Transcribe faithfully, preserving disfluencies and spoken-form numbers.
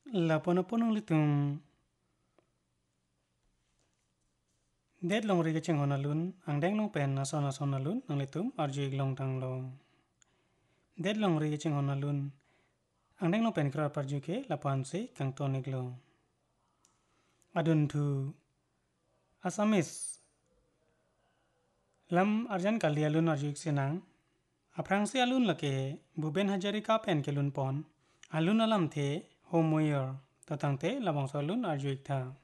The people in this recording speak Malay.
la pona ponong litum det long ri ke cheng honalun ang deng long pen na sona sonalun nang litum arji long tang long det long ri ke cheng honalun ang deng long pen kra parju ke lapan se kang tonik long adun thu asamis lam arjan kalialun arjuk senang aprang se alun lake buben hajarika pen kelun pon alun alam the homoyer tatang te labang salun arjuk tha